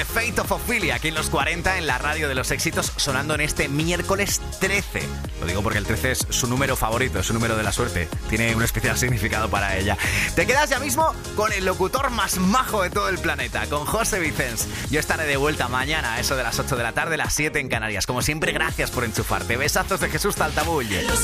Fate of Ophelia, aquí en los 40, en la radio de los éxitos, sonando en este miércoles 13. Lo digo porque el 13 es su número favorito, es su número de la suerte. Tiene un especial significado para ella. Te quedas ya mismo con el locutor más majo de todo el planeta, con José Vicens. Yo estaré de vuelta mañana a eso de las 8 de la tarde, las 7 en Canarias. Como siempre, gracias por enchufarte. Besazos de Jesús Taltabull.